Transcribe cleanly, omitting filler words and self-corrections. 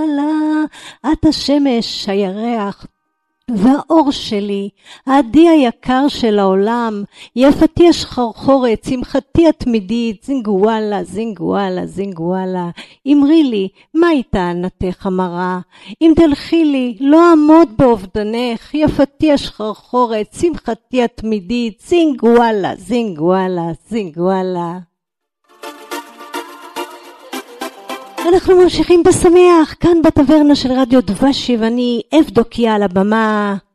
וואלה, את השמש, הירח והאור שלי, העדי היקר של העולם, יפתי השחרחורת, שמחתי התמידית, זינגואלה, זינגואלה, זינגואלה. אמרי לי, מהי טענתך המרה? אם תלכי לי, לא עמוד באובדנך, יפתי השחרחורת, שמחתי התמידית, זינגואלה, זינגואלה, זינגואלה. אנחנו ממשיכים בשמח, כאן בטברנה של רדיו דבשי, ואני אבדוקיה על הבמה.